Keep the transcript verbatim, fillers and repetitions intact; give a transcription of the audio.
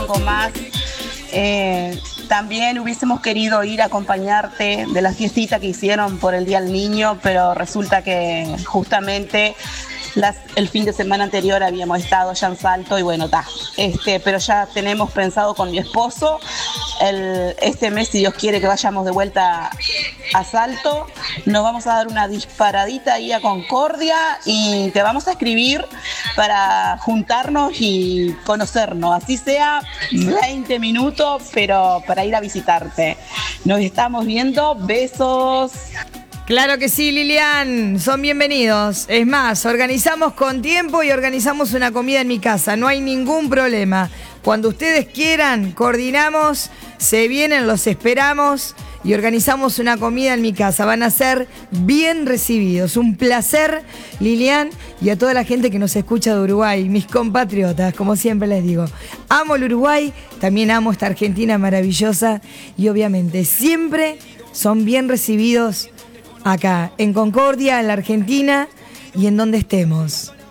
poco más. Eh, también hubiésemos querido ir a acompañarte de la fiestita que hicieron por el Día del Niño, pero resulta que justamente las, el fin de semana anterior habíamos estado ya en Salto y bueno, está. Este, pero ya tenemos pensado con mi esposo el, este mes, si Dios quiere, que vayamos de vuelta a Salto. Nos vamos a dar una disparadita ahí a Concordia y te vamos a escribir para juntarnos y conocernos, así sea veinte minutos, pero para ir a visitarte. Nos estamos viendo, besos. Claro que sí, Lilian, son bienvenidos. Es más, organizamos con tiempo y organizamos una comida en mi casa, no hay ningún problema. Cuando ustedes quieran, coordinamos, se vienen, los esperamos y organizamos una comida en mi casa. Van a ser bien recibidos. Un placer, Lilian, y a toda la gente que nos escucha de Uruguay, mis compatriotas, como siempre les digo. Amo el Uruguay, también amo esta Argentina maravillosa y obviamente siempre son bien recibidos acá, en Concordia, en la Argentina y en donde estemos.